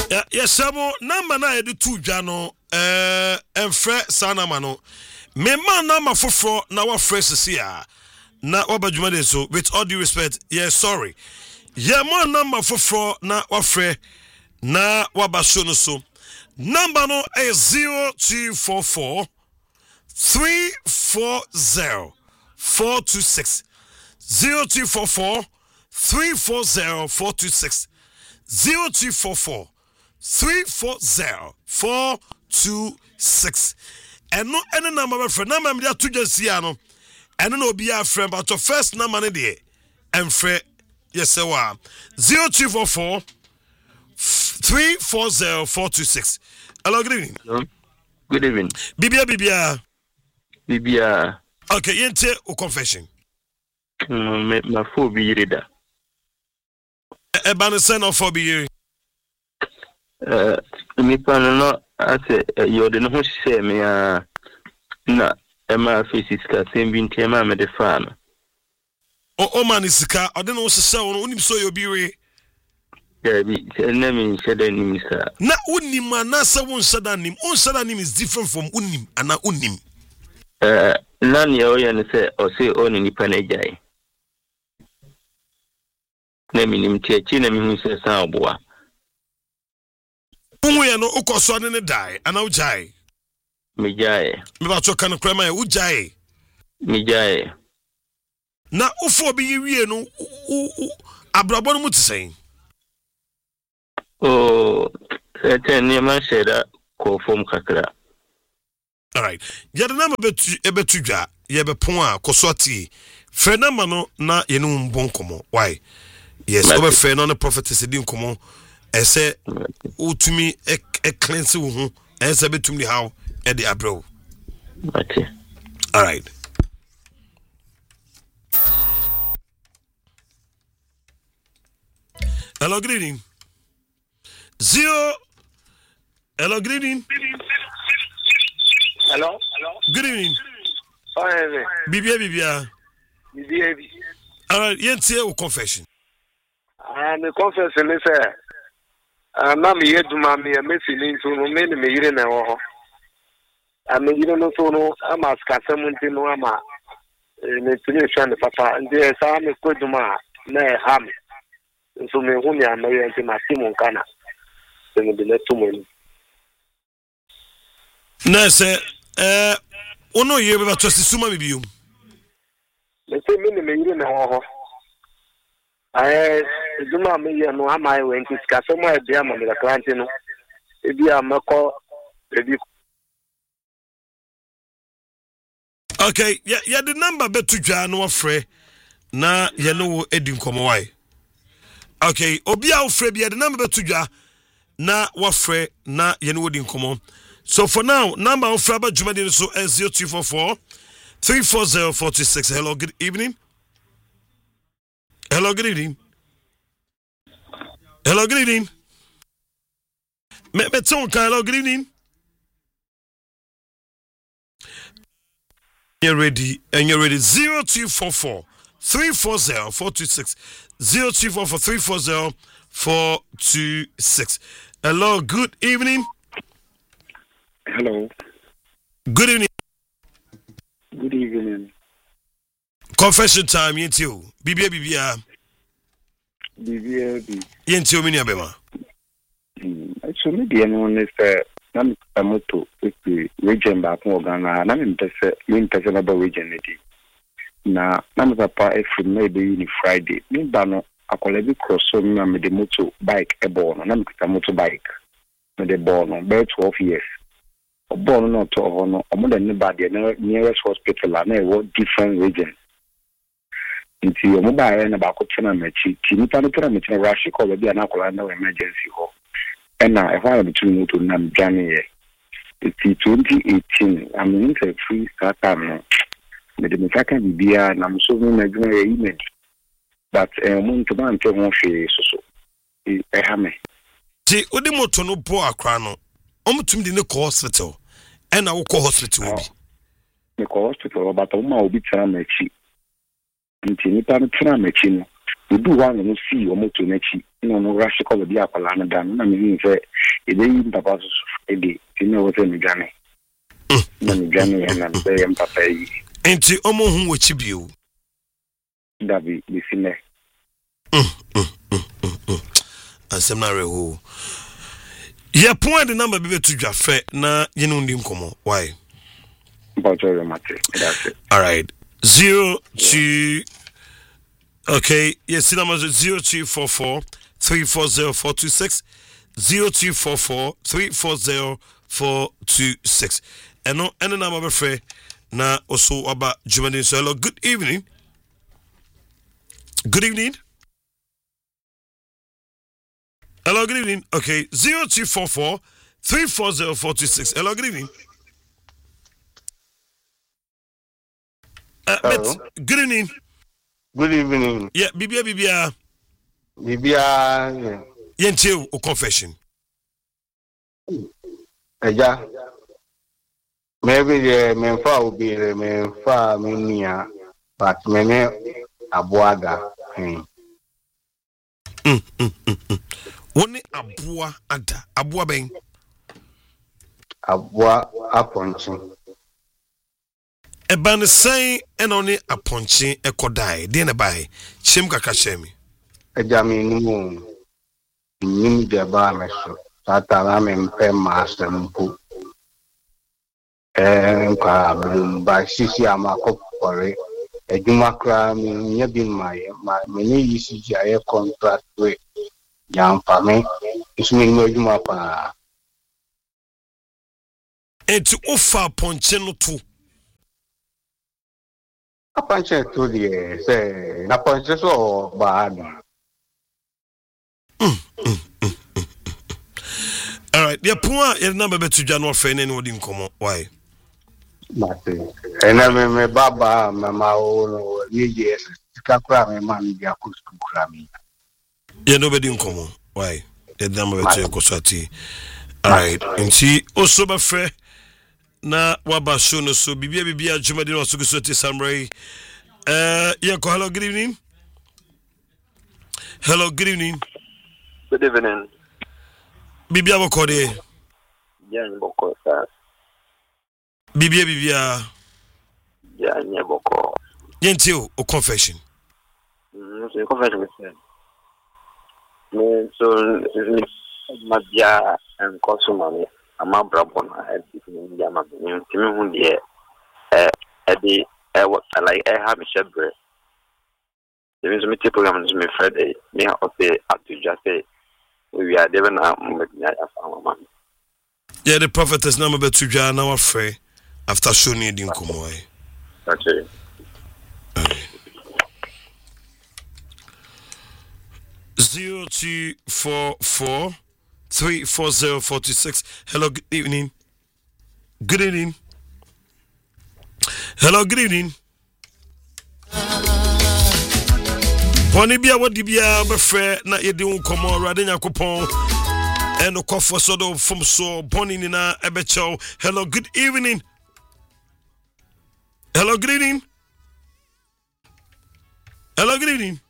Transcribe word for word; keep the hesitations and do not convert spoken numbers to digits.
Yeah, yes, Samo, number na edu two jano, eh, enfre sana mano. Me man number for four na wa fresh here. Na waba jumade so, with all due respect, yeah, sorry. Yeah, man number for four na wa fresh na waba shono so. Number no is zero two four four three four zero four two six. Zero two four four three four zero four two six. Zero two four four. Three four zero four two six. And no any number of friend. Number me two just here no. And no be a friend, but your first number ne there. And friend, yes sir. Zero two four four three four zero four two six. Hello, good evening. Hello. Good evening. Bibia Bibia. Bibia. Okay, yente o confession. Mm, my phone be reader. E ban send off for be. Uh, me pan no I say you the no say me ah na e ma faces ka sem bi ntema me de fa no. O o man isika, o de no se se no unim so you be we. Yeah, bi na me sheda nim sa. Na unim na se won sheda nim. On sheda nim is different from unim ana unim. Uh, nan ye o ye ne se o se o ni nipa na jai. Na me nim tie chi na me hu se sa oboa. Unwe no ukoso ne ne dai ana ujai. Me jai. Me ba to kan krama e ujai. Me jai. Na ufo bi wie no abrabo no mutisen. Oh, eten ne man sheda ko fom kakra. All right. Ya de na betu e betu dwa ye be pon a kosoti. Fe na ma no na ye no mbon komo. Why? Yes, over fe no na prophetess din komo. Ese utumi e cleanse wo hu. Ese betumi how e de abro. Okay. All right. Hello, good evening. Zero. Hello, good evening. Hello. Hello. Good evening. Hi, Bibia Bibia. Bibia. All right, yentie o confession. Ah, me confession is say ah na me yeduma me me feeling so no me me yire na wo ho. Ah me yire no so no ama skasam nti no ama me tuni hwa ne papa ndi sa me koduma na ha me. So me hu me ama ye nti ma timu kana. Se me de na tumo ni. Na se eh ono ye be ba to sisuma me biom. Me se me me yire na wo ho. Eh, duma me ye no ama e wenti ska so mo e bia ma me la klante no. E bia mako e bi. Okay, yeah, yeah, the number betu dwa no afre na ye no edi nkomo wai. Okay, obi a ofre bia the number betu dwa na wafre na ye no edi nkomo. So for now, number ofre aba jumadi so zero two four four three four zero four two six. Hello, good evening. Hello, good evening. Hello, good evening. Me me ton hello, good evening. You're ready, and you're ready. Zero two four four three four zero four two six. Zero two four four three four zero four two six. Hello, good evening. Hello. Good evening. Good evening. Confession time, yentio. Bibia bibia. Bibia bi. Yentio mini abema. Actually, the one is uh, I'm a moto with the region back in Ghana. I'm in the about region. Now, I'm a part from maybe in Friday. Me bano a colleague cross so me am the moto bike a born. I'm a motorbike. Me the born on about twelve years. A born not to honor. I'm more than anybody. Nearest hospital. I'm a different region. Nti o mobile na ba ko tena machi ti nipa no tena machi na rush call bi na akola na emergency ho ena e hwa between moto na mjane ye ti twenty eighteen I'm in the free start am me de mfaka bibia na mso mu na gina ye email but e mo nto ba nto ho hwe so so e ha me ti odi moto no bo akra no omtum di ne ko hospital ena wo ko hospital obi me ko hospital but o ma obi tena machi nti nipa no tena machi no odu wa no si o moto na chi no no rush call bi akwala na dan na me ni se Ede papa so ede tini wo se mi gane. Na mi gane na be yam papa yi. Enti omo hu wachi bio. Dabi bi fine. Asem na reho. Ye point the number be to dwa fe na ye no ndim komo. Why? About your matter. That's it. All right. Zero two. Okay. Yes, the number is zero two four four three four zero four two six. Zero two four four three four zero four two six. And no, and the number of friend na also about Jumani. So hello. Good evening. Good evening. Hello, good evening. Okay, zero two four four three four zero four two six. Hello, good evening. Uh, Hello. Good evening. Good evening. Yeah, Bibia Bibia. Bibia. Yentil o confession. Eja. Maybe the menfa will be the menfa minia, but mene abuada. Mm, mm, mm, mm. One abua ada abua ben. Abua aponchi. Eba ne say and only aponchi ekodai. Dine bai. Chim kaka shemi. Eja mi nimu. Nimu deba meso. Tata la me mpe master mpu. Eh, kwa blumba sisi amako kore. Ejuma kra mi nyebi maye. Ma mene yisi jaye contract we. Jampa me. Isumi nime ejuma pa. Enti ofa aponchi no tu. Apanche to the say na panche so bad. All right, the point your number be to January friend and wodi nkomo. Why? Mate. Ena me me baba mama o ni yes. Kakra me man dia kustu kra me. Yeah, nobody nkomo. Why? The number be to Kosati. All right. Nti osoba frɛ na waba show no so bibia bibia Jumadi no so so Samray. Uh yeah, hello, good evening. Hello, good evening. Good evening. Bibia bokode. Jan boko sa. Bibia bibia. Jan nye boko. Yentio o confession. Mm, so confession with me. Me so me mabia en consumer me. Ama brabon na e bi ya ma bi ntimi hu de eh e di e what like e ha me shebre. The means me program is me Friday. Me up there at to just say we are devin na mbenya ya fa man. Yeah, the prophetess number be to Jana now afraid after showing you din komo ai. Okay. Zero two four four three four zero four two six. Hello, good evening. Good evening. Hello, good evening. Pony bia what dibia be frɛ na yedi unkomo rade nyakopon eno kofo so do from so boni ni na ebecho. Hello, good evening. Hello, good evening. Hello, good evening.